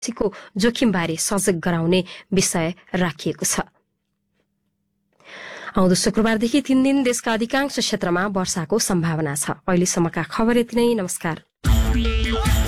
को जोखिमबारे सजग गराउने विषय राखिएको छ। आउँदो शुक्रबारदेखि 3 दिन देशका अधिकांश क्षेत्रमा वर्षाको सम्भावना छ। अहिलेसम्मका खबर यति नै। नमस्कार।